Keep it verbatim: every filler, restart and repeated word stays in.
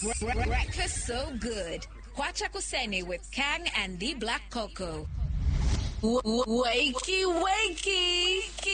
Breakfast so good. Kwacha Kuseni with Kang and the Black Cocoa. Wakey, wakey.